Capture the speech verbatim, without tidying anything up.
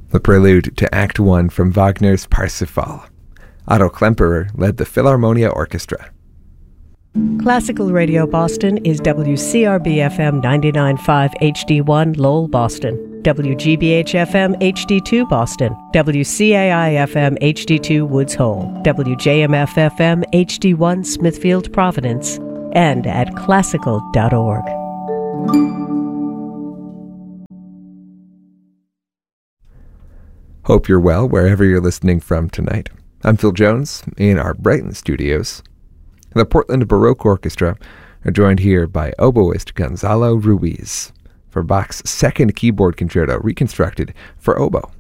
the prelude to Act One from Wagner's Parsifal. Otto Klemperer led the Philharmonia Orchestra. Classical Radio Boston is W C R B F M ninety-nine point five H D one Lowell, Boston, W G B H F M H D two Boston, W C A I F M H D two Woods Hole, W J M F F M H D one Smithfield, Providence, and at classical dot org. Hope you're well wherever you're listening from tonight. I'm Phil Jones in our Brighton studios. The Portland Baroque Orchestra are joined here by oboist Gonzalo Ruiz for Bach's second keyboard concerto reconstructed for oboe.